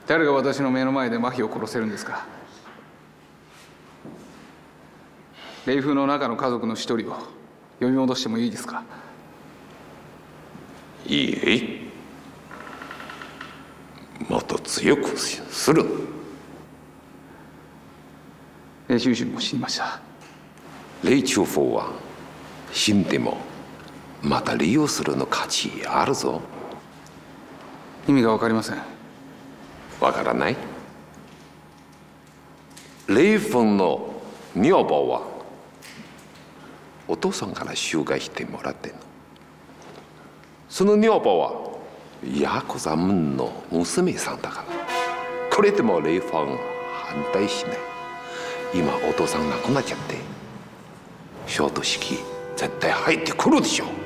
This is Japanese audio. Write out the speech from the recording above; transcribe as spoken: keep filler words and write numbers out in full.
誰が私の目の前で麻痺を殺せるんですか。霊風の中の家族の一人を呼び戻してもいいですか。 いいえ、もっと強くする。 霊中衆も死にました。 霊中法は死んでもまた利用するの価値あるぞ。 意味が分かりません。 わからない。霊魂の女房はお父さんから収穫してもらってんの。その女房はヤコザムンの娘さんだから。これでも霊魂は反対しない。今お父さん亡くなっちゃって、小都式絶対入ってくるでしょ。